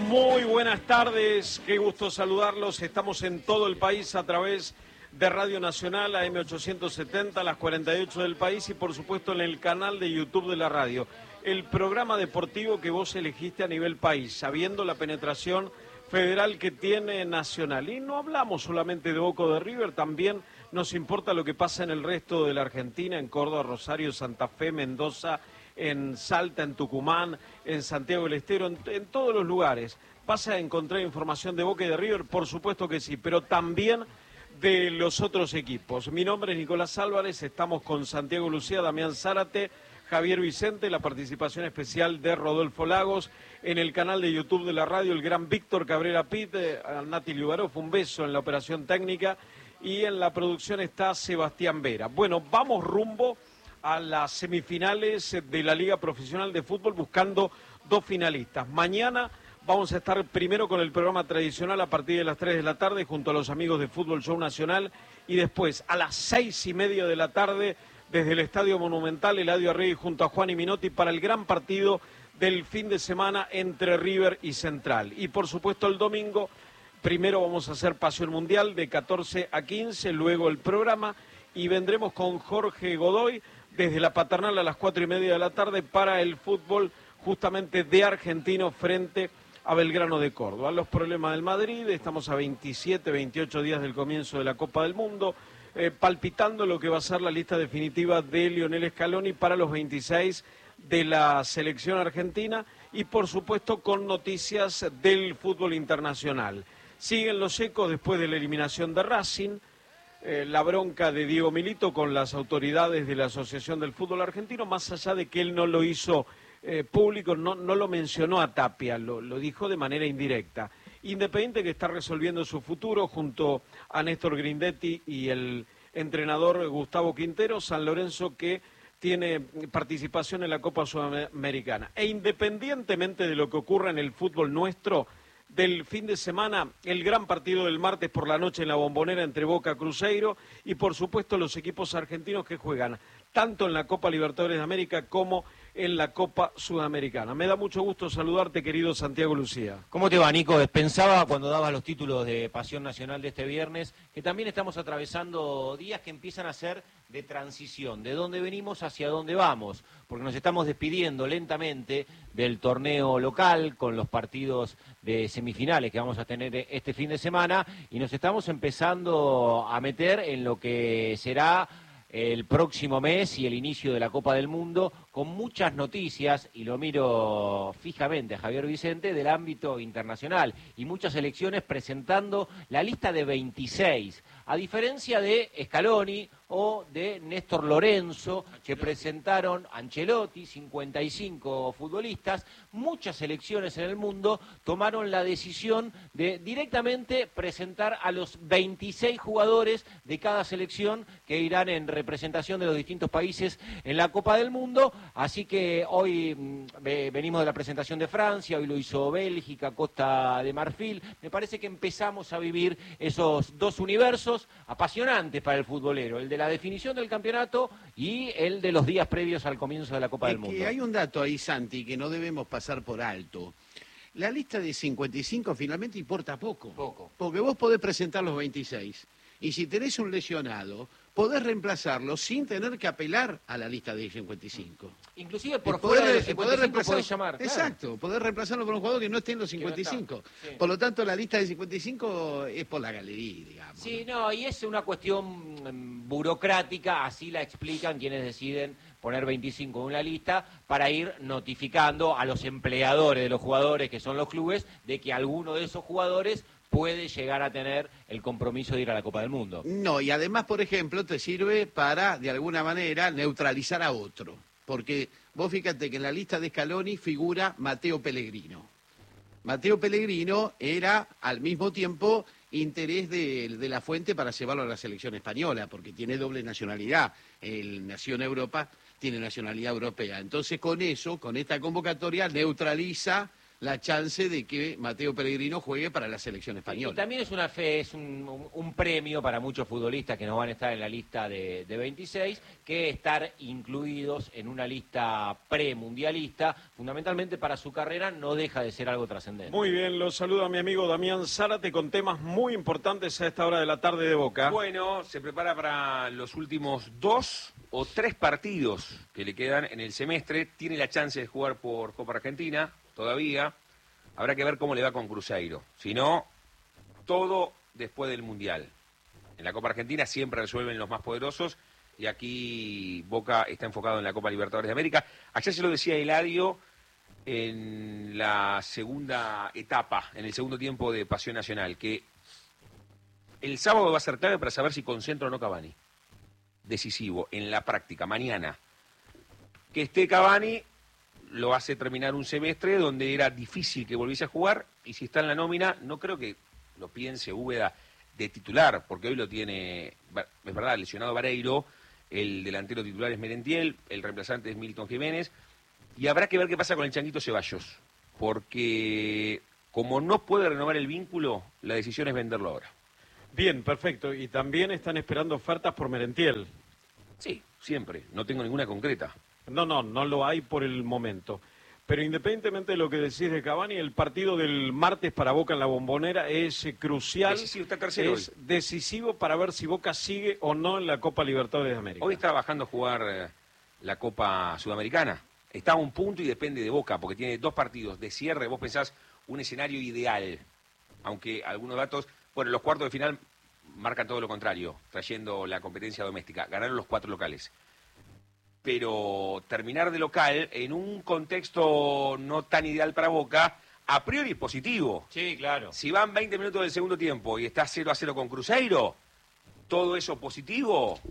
Muy buenas tardes, qué gusto saludarlos. Estamos en todo el país a través de Radio Nacional, AM870, las 48 del país y por supuesto en el canal de YouTube de la radio. El programa deportivo que vos elegiste a nivel país, sabiendo la penetración federal que tiene Nacional. Y no hablamos solamente de Boca o de River, también nos importa lo que pasa en el resto de la Argentina, en Córdoba, Rosario, Santa Fe, Mendoza, en Salta, en Tucumán, en Santiago del Estero, en todos los lugares. ¿Vas a encontrar información de Boca y de River? Por supuesto que sí, pero también de los otros equipos. Mi nombre es Nicolás Álvarez, estamos con Santiago Lucía, Damián Zárate, Javier Vicente, la participación especial de Rodolfo Lagos, en el canal de YouTube de la radio, el gran Víctor Cabrera Pitt, Nati Liubarov, un beso en la operación técnica, y en la producción está Sebastián Vera. Bueno, vamos rumbo a las semifinales de la Liga Profesional de Fútbol buscando dos finalistas. Mañana vamos a estar primero con el programa tradicional a partir de las 3 de la tarde junto a los amigos de Fútbol Show Nacional y después a las 6:30 de la tarde desde el Estadio Monumental Eladio Arregui junto a Juan y Minotti para el gran partido del fin de semana entre River y Central. Y por supuesto el domingo primero vamos a hacer Pasión Mundial de 14 a 15, luego el programa y vendremos con Jorge Godoy desde la Paternal a las 4:30 de la tarde para el fútbol justamente de Argentino frente a Belgrano de Córdoba. Los problemas del Madrid, estamos a 27, 28 días del comienzo de la Copa del Mundo, palpitando lo que va a ser la lista definitiva de Lionel Scaloni para los 26 de la selección argentina y por supuesto con noticias del fútbol internacional. Siguen los ecos después de la eliminación de Racing, la bronca de Diego Milito con las autoridades de la Asociación del Fútbol Argentino, más allá de que él no lo hizo público, no lo mencionó a Tapia, lo dijo de manera indirecta. Independiente que está resolviendo su futuro junto a Néstor Grindetti y el entrenador Gustavo Quintero, San Lorenzo que tiene participación en la Copa Sudamericana. E independientemente de lo que ocurra en el fútbol nuestro, del fin de semana, el gran partido del martes por la noche en la Bombonera entre Boca y Cruzeiro y por supuesto los equipos argentinos que juegan tanto en la Copa Libertadores de América como en la Copa Sudamericana. Me da mucho gusto saludarte, querido Santiago Lucía. ¿Cómo te va, Nico? Pensaba cuando dabas los títulos de Pasión Nacional de este viernes que también estamos atravesando días que empiezan a ser de transición, de dónde venimos hacia dónde vamos, porque nos estamos despidiendo lentamente del torneo local con los partidos de semifinales que vamos a tener este fin de semana y nos estamos empezando a meter en lo que será el próximo mes y el inicio de la Copa del Mundo, con muchas noticias, y lo miro fijamente a Javier Vicente, del ámbito internacional, y muchas selecciones presentando la lista de 26, a diferencia de Scaloni o de Néstor Lorenzo, que presentaron Ancelotti, 55 futbolistas. Muchas selecciones en el mundo tomaron la decisión de directamente presentar a los 26 jugadores de cada selección que irán en representación de los distintos países en la Copa del Mundo. Así que hoy venimos de la presentación de Francia, hoy lo hizo Bélgica, Costa de Marfil. Me parece que empezamos a vivir esos dos universos apasionantes para el futbolero, el de la definición del campeonato y el de los días previos al comienzo de la Copa del Mundo. Que hay un dato ahí, Santi, que no debemos pasar por alto. La lista de 55 finalmente importa poco. Porque vos podés presentar los 26. Y si tenés un lesionado, podés reemplazarlo sin tener que apelar a la lista de 55. Inclusive por fuera de los 55 podés llamar. Exacto, claro. Podés reemplazarlo por un jugador que no esté en los 55. Sí. Por lo tanto, la lista de 55 es por la galería, digamos. Sí, no, y es una cuestión burocrática, así la explican quienes deciden poner 25 en una lista para ir notificando a los empleadores de los jugadores, que son los clubes, de que alguno de esos jugadores puede llegar a tener el compromiso de ir a la Copa del Mundo. No, y además, por ejemplo, te sirve para, de alguna manera, neutralizar a otro. Porque vos fíjate que en la lista de Scaloni figura Matteo Pellegrino. Matteo Pellegrino era, al mismo tiempo, interés de la Fuente para llevarlo a la selección española, porque tiene doble nacionalidad. Él nació en Europa, tiene nacionalidad europea. Entonces, con eso, con esta convocatoria, neutraliza la chance de que Mateo Pellegrino juegue para la selección española. Y también es una fe, es un premio para muchos futbolistas que no van a estar en la lista de 26, que estar incluidos en una lista premundialista, fundamentalmente para su carrera, no deja de ser algo trascendente. Muy bien, lo saluda mi amigo Damián Zárate con temas muy importantes a esta hora de la tarde de Boca. Bueno, se prepara para los últimos 2 o 3 partidos que le quedan en el semestre. Tiene la chance de jugar por Copa Argentina todavía. Habrá que ver cómo le va con Cruzeiro. Si no, todo después del Mundial. En la Copa Argentina siempre resuelven los más poderosos y aquí Boca está enfocado en la Copa Libertadores de América. Ayer se lo decía Eladio en la segunda etapa, en el segundo tiempo de Pasión Nacional, que el sábado va a ser clave para saber si concentra o no Cavani. Decisivo, en la práctica, mañana. Que esté Cavani lo hace terminar un semestre donde era difícil que volviese a jugar, y si está en la nómina, no creo que lo piense Úbeda de titular, porque hoy lo tiene, es verdad, lesionado Vareiro, el delantero titular es Merentiel, el reemplazante es Milton Jiménez, y habrá que ver qué pasa con el Changuito Ceballos, porque como no puede renovar el vínculo, la decisión es venderlo ahora. Bien, perfecto. Y también están esperando ofertas por Merentiel. Sí, siempre, no tengo ninguna concreta. No lo hay por el momento. Pero independientemente de lo que decís de Cavani, el partido del martes para Boca en la Bombonera es crucial. Decisivo, está tercero es hoy. decisivo para ver si Boca sigue o no en la Copa Libertadores de América. Hoy está bajando a jugar la Copa Sudamericana. Está a un punto y depende de Boca, porque tiene 2 partidos de cierre. Vos pensás un escenario ideal, aunque algunos datos... Bueno, los cuartos de final marcan todo lo contrario, trayendo la competencia doméstica. Ganaron los 4 locales. Pero terminar de local en un contexto no tan ideal para Boca, a priori es positivo. Sí, claro. Si van 20 minutos del segundo tiempo y está 0-0 con Cruzeiro, todo eso positivo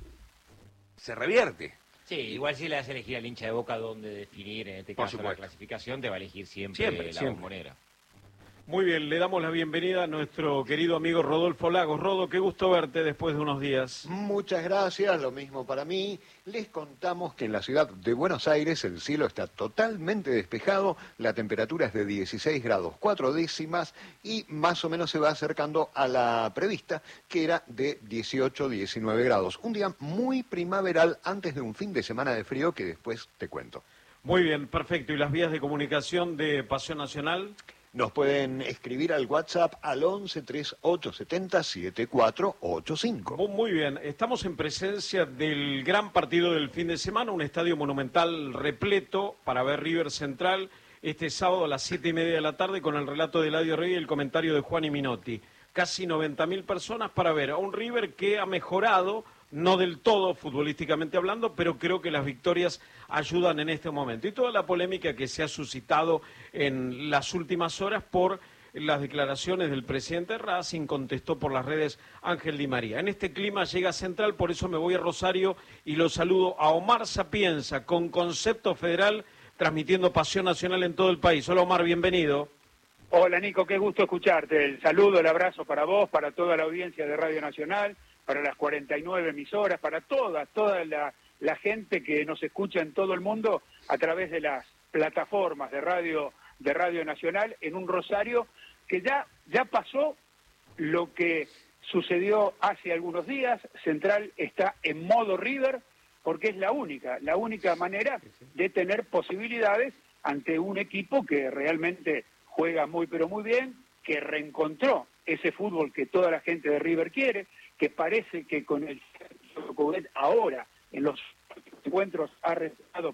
se revierte. Sí, igual si le hace elegir al hincha de Boca dónde definir, en este Por caso, la supuesto. clasificación, te va a elegir siempre la Bombonera. Muy bien, le damos la bienvenida a nuestro querido amigo Rodolfo Lagos. Rodo, qué gusto verte después de unos días. Muchas gracias, lo mismo para mí. Les contamos que en la ciudad de Buenos Aires el cielo está totalmente despejado, la temperatura es de 16 grados 4 décimas y más o menos se va acercando a la prevista, que era de 18-19 grados. Un día muy primaveral antes de un fin de semana de frío que después te cuento. Muy bien, perfecto. ¿Y las vías de comunicación de Pasión Nacional? Nos pueden escribir al WhatsApp al 11 3870 7485. Muy bien, estamos en presencia del gran partido del fin de semana, un estadio monumental repleto para ver River Central este sábado a las 7:30 de la tarde con el relato de Eladio Rey y el comentario de Juan y Minotti. Casi 90.000 personas para ver a un River que ha mejorado, no del todo futbolísticamente hablando, pero creo que las victorias ayudan en este momento. Y toda la polémica que se ha suscitado en las últimas horas por las declaraciones del presidente Racing, contestó por las redes Ángel Di María. En este clima llega Central, por eso me voy a Rosario y lo saludo a Omar Sapienza, con Concepto Federal, transmitiendo Pasión Nacional en todo el país. Hola Omar, bienvenido. Hola Nico, qué gusto escucharte. El saludo, el abrazo para vos, para toda la audiencia de Radio Nacional, para las 49 emisoras, para toda la gente que nos escucha en todo el mundo a través de las plataformas de Radio Nacional, en un Rosario que ya pasó lo que sucedió hace algunos días. Central está en modo River porque es la única manera de tener posibilidades ante un equipo que realmente juega muy pero muy bien, que reencontró ese fútbol que toda la gente de River quiere, que parece que con el ahora en los encuentros ha resultado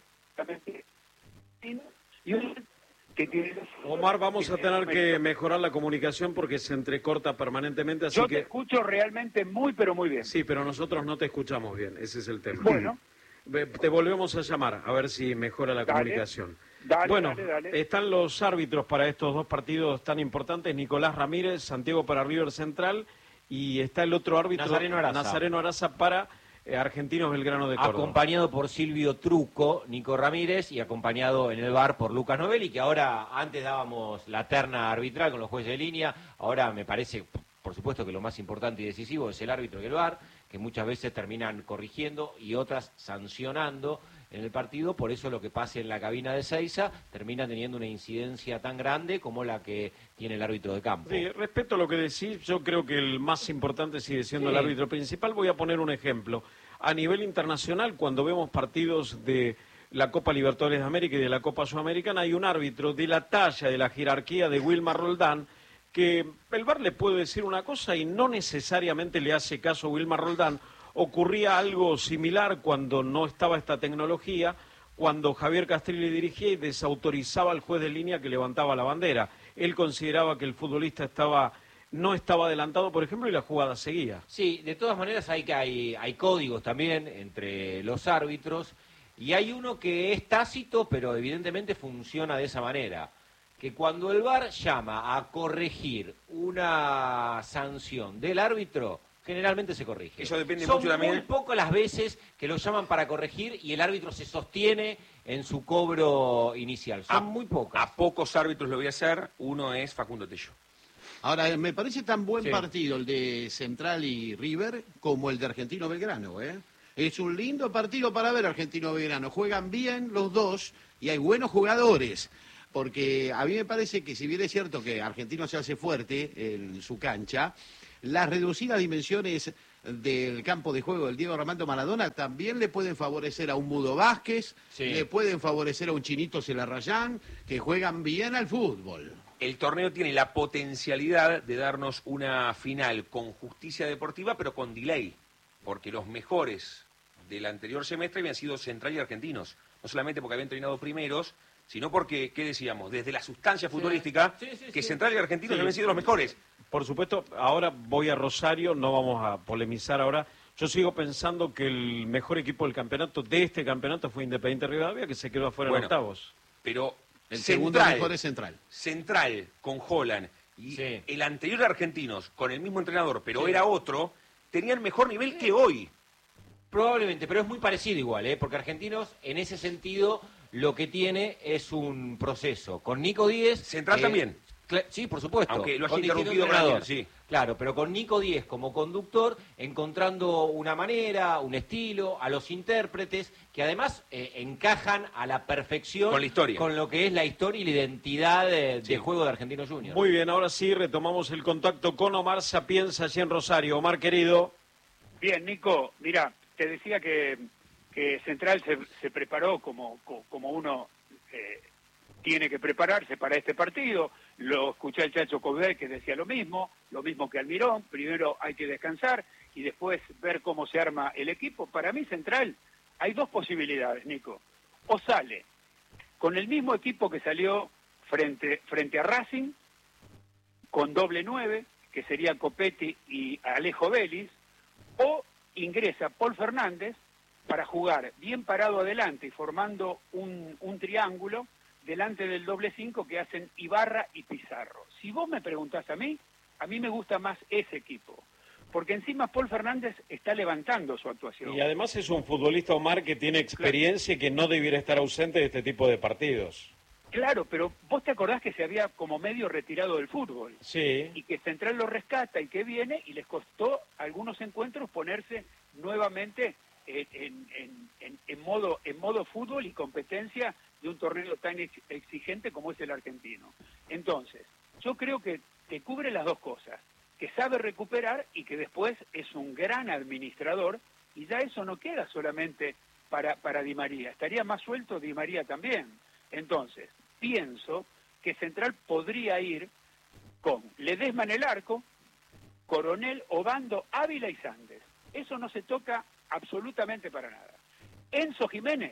y un que tiene... Omar, vamos a tener que mejorar la comunicación porque se entrecorta permanentemente, así Yo que... te escucho realmente muy pero muy bien. Sí, pero nosotros no te escuchamos bien, ese es el tema. Bueno. Te volvemos a llamar, a ver si mejora la comunicación. Dale. Están los árbitros para estos 2 partidos tan importantes, Nicolás Ramírez, Santiago para River Central, y está el otro árbitro, Nazareno Araza para Argentinos Belgrano de Córdoba. Acompañado por Silvio Truco, Nico Ramírez, y acompañado en el VAR por Lucas Novelli, que ahora, antes dábamos la terna arbitral con los jueces de línea, ahora me parece, por supuesto que lo más importante y decisivo es el árbitro y el VAR, que muchas veces terminan corrigiendo y otras sancionando en el partido, por eso lo que pase en la cabina de Seiza termina teniendo una incidencia tan grande como la que tiene el árbitro de campo. Sí, respecto a lo que decís, yo creo que el más importante sigue siendo Sí. el árbitro principal. Voy a poner un ejemplo. A nivel internacional, cuando vemos partidos de la Copa Libertadores de América y de la Copa Sudamericana, hay un árbitro de la talla, de la jerarquía de Wilmar Roldán, que el VAR le puede decir una cosa y no necesariamente le hace caso a Wilmar Roldán. Ocurría algo similar cuando no estaba esta tecnología, cuando Javier Castrilli dirigía y desautorizaba al juez de línea que levantaba la bandera. Él consideraba que el futbolista no estaba adelantado, por ejemplo, y la jugada seguía. Sí, de todas maneras hay códigos también entre los árbitros, y hay uno que es tácito, pero evidentemente funciona de esa manera, que cuando el VAR llama a corregir una sanción del árbitro, generalmente se corrige. Eso depende Son mucho también. muy pocas las veces que lo llaman para corregir y el árbitro se sostiene en su cobro inicial. Son muy pocas. A pocos árbitros lo voy a hacer. Uno es Facundo Tello. Ahora, me parece tan buen Sí. partido el de Central y River como el de Argentino Belgrano, ¿eh? Es un lindo partido para ver Argentino Belgrano. Juegan bien los dos y hay buenos jugadores. Porque a mí me parece que si bien es cierto que Argentino se hace fuerte en su cancha, las reducidas dimensiones del campo de juego del Diego Armando Maradona también le pueden favorecer a un Mudo Vázquez, Sí. le pueden favorecer a un Chinito Celarrayán, que juegan bien al fútbol. El torneo tiene la potencialidad de darnos una final con justicia deportiva, pero con delay, porque los mejores del anterior semestre habían sido Central y Argentinos, no solamente porque habían terminado primeros, sino porque, ¿qué decíamos? Desde la sustancia futbolística, que Central y Argentinos Sí. habían sido los mejores. Por supuesto, ahora voy a Rosario, no vamos a polemizar ahora. Yo sigo pensando que el mejor equipo del campeonato, de este campeonato, fue Independiente Rivadavia, que se quedó afuera Bueno. en octavos. Pero El segundo Central, mejor es Central. Central con Holland y Sí. el anterior de Argentinos con el mismo entrenador, pero Sí. era otro, tenían mejor nivel que hoy. Probablemente, pero es muy parecido igual, porque Argentinos en ese sentido lo que tiene es un proceso. Con Nico Díez... Central también. Sí, por supuesto. Aunque lo haya con distinto interrumpido con entrenador. alguien, sí. Claro, pero con Nico Díez como conductor, encontrando una manera, un estilo, a los intérpretes, que además encajan a la perfección Con la historia. con lo que es la historia y la identidad de Sí. juego de Argentinos Juniors. Muy bien, ahora sí retomamos el contacto con Omar Sapienza allí en Rosario. Omar, querido. Bien, Nico, mira, te decía que Central se preparó como uno tiene que prepararse para este partido. Lo escuché al Chacho Coudet que decía lo mismo que Almirón. Primero hay que descansar y después ver cómo se arma el equipo. Para mí Central hay dos posibilidades, Nico. O sale con el mismo equipo que salió frente a Racing, con doble 9, que sería Copetti y Alejo Vélez, o ingresa Paul Fernández para jugar bien parado adelante y formando un triángulo delante del doble 5 que hacen Ibarra y Pizarro. Si vos me preguntás a mí me gusta más ese equipo, porque encima Paul Fernández está levantando su actuación. Y además es un futbolista, Omar, que tiene experiencia y que no debiera estar ausente de este tipo de partidos. Claro, pero vos te acordás que se había como medio retirado del fútbol. Sí. Y que Central lo rescata y que viene y les costó algunos encuentros ponerse nuevamente en modo fútbol y competencia de un torneo tan exigente como es el argentino. Entonces, yo creo que te cubre las dos cosas, que sabe recuperar y que después es un gran administrador, y ya eso no queda solamente para Di María, estaría más suelto Di María también. Entonces, pienso que Central podría ir con Ledesma en el arco, Coronel, Obando, Ávila y Sández. Eso no se toca absolutamente para nada. Enzo Jiménez,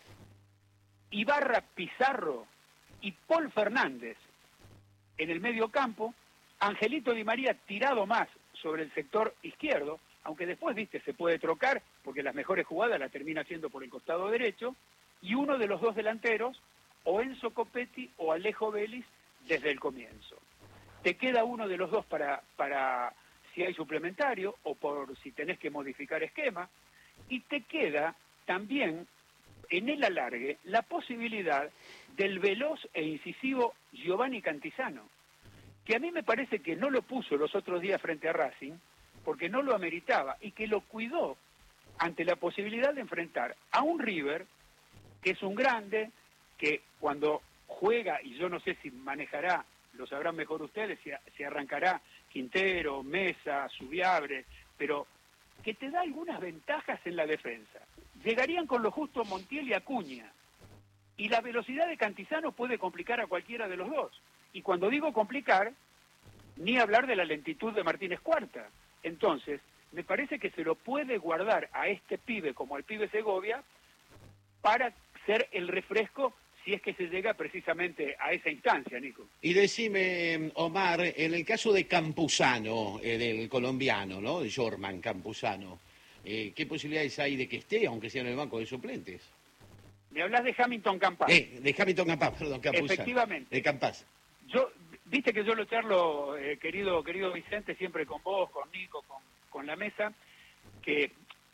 Ibarra, Pizarro y Paul Fernández en el medio campo, Angelito Di María tirado más sobre el sector izquierdo, aunque después, viste, se puede trocar, porque las mejores jugadas las termina haciendo por el costado derecho, y uno de los dos delanteros, o Enzo Copetti o Alejo Vélez, desde el comienzo. Te queda uno de los dos para si hay suplementario, o por si tenés que modificar esquema, y te queda también en el alargue la posibilidad del veloz e incisivo Giovanni Cantizano, que a mí me parece que no lo puso los otros días frente a Racing, porque no lo ameritaba, y que lo cuidó ante la posibilidad de enfrentar a un River que es un grande, que cuando juega, y yo no sé si manejará, lo sabrán mejor ustedes, si arrancará Quintero, Mesa, Subiabre, pero que te da algunas ventajas en la defensa. Llegarían con lo justo Montiel y Acuña, y la velocidad de Cantizano puede complicar a cualquiera de los dos. Y cuando digo complicar, ni hablar de la lentitud de Martínez Cuarta. Entonces, me parece que se lo puede guardar a este pibe como al pibe Segovia para ser el refresco si es que se llega precisamente a esa instancia, Nico. Y decime, Omar, en el caso de Campuzano, del colombiano, ¿no? De Jorman Campuzano, ¿qué posibilidades hay de que esté, aunque sea en el banco de suplentes? Me hablas de Hamilton Campas. De Hamilton Campas, perdón, Campuzano. Efectivamente. De Campas. Viste que yo lo charlo, querido Vicente, siempre con vos, con Nico, con la mesa, que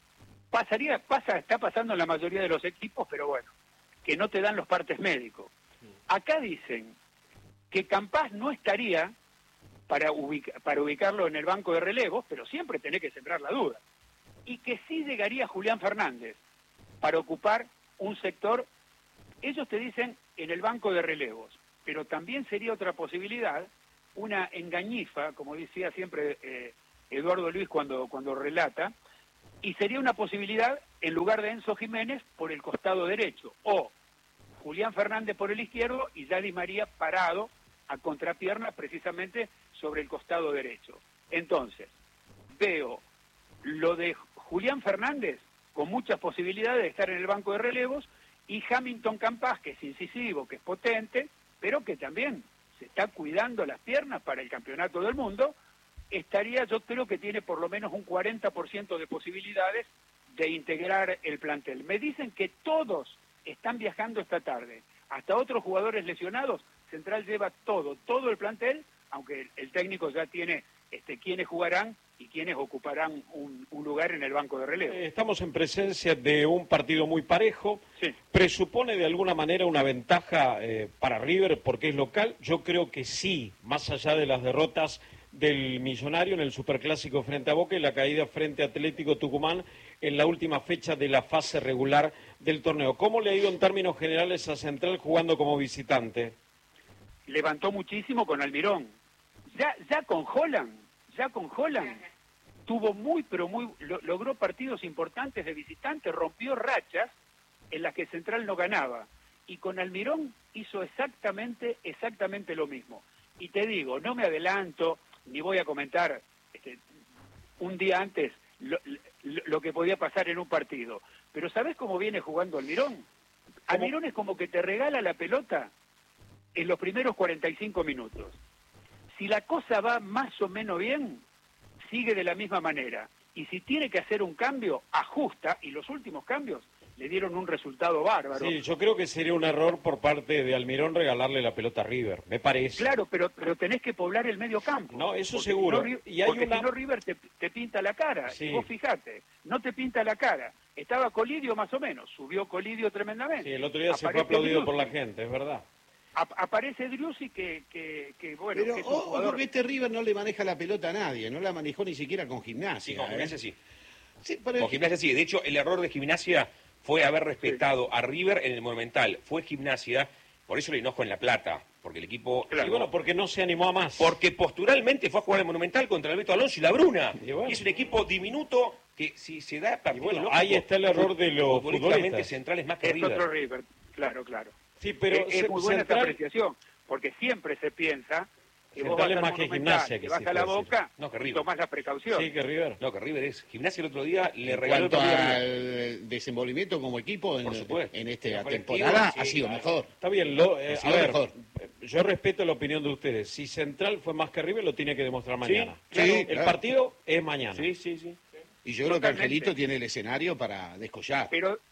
está pasando en la mayoría de los equipos, pero bueno, que no te dan los partes médicos. Acá dicen que Campas no estaría para ubicarlo en el banco de relevos, pero siempre tenés que sembrar la duda. Y que sí llegaría Julián Fernández para ocupar un sector, ellos te dicen en el banco de relevos, pero también sería otra posibilidad, una engañifa, como decía siempre Eduardo Luis cuando relata, y sería una posibilidad en lugar de Enzo Jiménez por el costado derecho, o Julián Fernández por el izquierdo y ya Di María parado a contrapierna precisamente sobre el costado derecho. Entonces, veo lo de Julián Fernández con muchas posibilidades de estar en el banco de relevos y Hamilton Campas, que es incisivo, que es potente, pero que también se está cuidando las piernas para el campeonato del mundo, yo creo que tiene por lo menos un 40% de posibilidades de integrar el plantel. Me dicen que todos están viajando esta tarde, hasta otros jugadores lesionados. Central lleva todo el plantel, aunque el técnico ya tiene quiénes jugarán y quiénes ocuparán un lugar en el banco de relevo. Estamos en presencia de un partido muy parejo. Sí. ¿Presupone de alguna manera una ventaja para River porque es local? Yo creo que sí, más allá de las derrotas del Millonario en el Superclásico frente a Boca y la caída frente a Atlético Tucumán en la última fecha de la fase regular del torneo. ¿Cómo le ha ido en términos generales a Central jugando como visitante? Levantó muchísimo con Almirón. Ya con Holland tuvo logró partidos importantes de visitante, rompió rachas en las que Central no ganaba. Y con Almirón hizo exactamente lo mismo. Y te digo, no me adelanto, ni voy a comentar un día antes lo que podía pasar en un partido. Pero ¿sabés cómo viene jugando Almirón? Almirón es como que te regala la pelota en los primeros 45 minutos. Si la cosa va más o menos bien, sigue de la misma manera. Y si tiene que hacer un cambio, ajusta, y los últimos cambios le dieron un resultado bárbaro. Sí, yo creo que sería un error por parte de Almirón regalarle la pelota a River, me parece. Claro, pero tenés que poblar el medio campo. No, eso seguro. Si no River te pinta la cara. Sí. Y vos fijate, no te pinta la cara. Estaba Colidio más o menos, subió Colidio tremendamente. Sí, el otro día se fue aplaudido por la gente, es verdad. Aparece Driussi que bueno, Pero que es un jugador... ojo que este River no le maneja la pelota a nadie, no la manejó ni siquiera con Gimnasia. Sí, con Gimnasia sí. Sí, pero... Con Gimnasia sí. De hecho, el error de Gimnasia fue haber respetado a River en el Monumental. Fue Gimnasia, por eso le enojo en La Plata, porque el equipo... Y bueno, porque no se animó a más. Porque posturalmente fue a jugar el Monumental contra el Beto Alonso y la Bruna. Y bueno. Y es un equipo diminuto que si se da... Y bueno, ahí está el error de los futbolistas. Central es más que Es River. otro River, claro. Sí, pero es muy buena esa Central... apreciación, porque siempre se piensa que vos Central vas es al más que Monumental, Gimnasia, que que vas sí a la puede Boca, No, que y River. tomás la precaución. Sí, que River. No, que River es... Gimnasia el otro día le En regaló... cuanto el al desenvolvimiento como equipo Por supuesto. en esta Colectivo, temporada sí, ha sido claro. mejor. Está bien, Ha sido mejor. yo respeto la opinión de ustedes. Si Central fue más que River, lo tiene que demostrar mañana. claro. El Claro. partido es mañana. Sí. Y yo creo que Totalmente. Angelito tiene el escenario para descollar.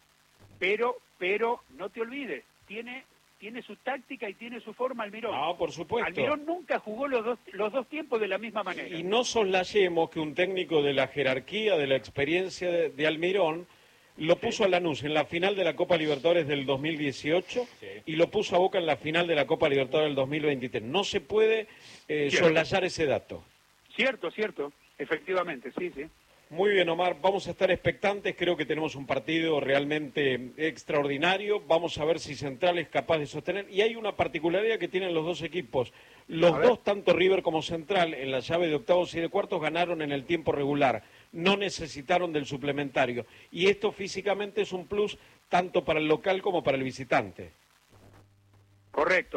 Pero no te olvides, tiene su táctica y tiene su forma Almirón. No, por supuesto. Almirón nunca jugó los dos tiempos de la misma manera. Y no soslayemos que un técnico de la jerarquía, de la experiencia de Almirón, lo puso a Lanús en la final de la Copa Libertadores del 2018 y lo puso a Boca en la final de la Copa Libertadores del 2023. No se puede soslayar ese dato. Cierto, efectivamente, sí. Muy bien, Omar, vamos a estar expectantes, creo que tenemos un partido realmente extraordinario, vamos a ver si Central es capaz de sostener, y hay una particularidad que tienen los dos equipos, los dos, tanto River como Central, en la llave de octavos y de cuartos ganaron en el tiempo regular, no necesitaron del suplementario, y esto físicamente es un plus tanto para el local como para el visitante. Correcto.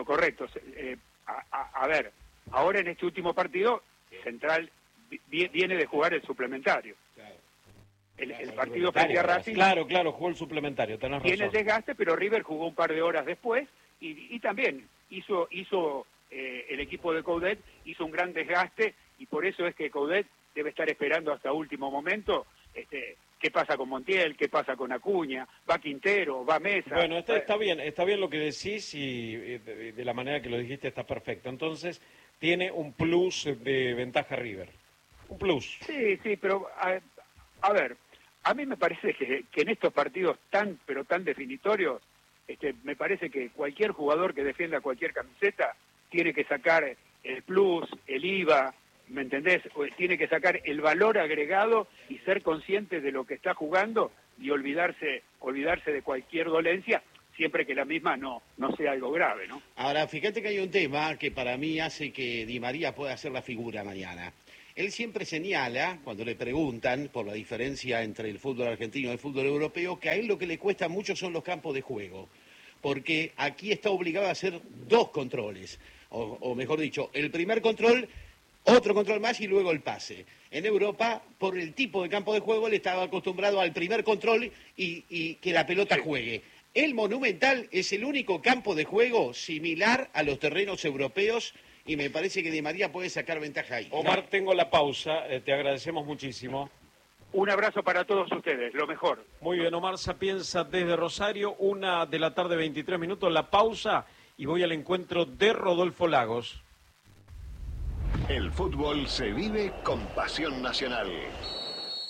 A ver, ahora en este último partido, Central viene de jugar el suplementario. El partido frente a Racing. Claro, jugó el suplementario, tenés razón. Tiene el desgaste, pero River jugó un par de horas después y también hizo el equipo de Coudet hizo un gran desgaste y por eso es que Coudet debe estar esperando hasta último momento qué pasa con Montiel, qué pasa con Acuña, va Quintero, va Mesa. Bueno, está bien lo que decís y de la manera que lo dijiste está perfecto. Entonces tiene un plus de ventaja River. Un plus. Sí, pero a ver, a mí me parece que en estos partidos tan definitorios, me parece que cualquier jugador que defienda cualquier camiseta tiene que sacar el plus, el IVA, ¿me entendés? Tiene que sacar el valor agregado y ser consciente de lo que está jugando y olvidarse de cualquier dolencia, siempre que la misma no sea algo grave, ¿no? Ahora, fíjate que hay un tema que para mí hace que Di María pueda hacer la figura mañana. Él siempre señala, cuando le preguntan por la diferencia entre el fútbol argentino y el fútbol europeo, que a él lo que le cuesta mucho son los campos de juego, porque aquí está obligado a hacer dos controles, o mejor dicho, el primer control, otro control más y luego el pase. En Europa, por el tipo de campo de juego, él estaba acostumbrado al primer control y que la pelota juegue. El Monumental es el único campo de juego similar a los terrenos europeos y me parece que Di María puede sacar ventaja ahí. Omar, tengo la pausa, te agradecemos muchísimo. Un abrazo para todos ustedes, lo mejor. Muy bien, Omar Sapienza desde Rosario, 1:23 PM, la pausa y voy al encuentro de Rodolfo Lagos. El fútbol se vive con pasión nacional.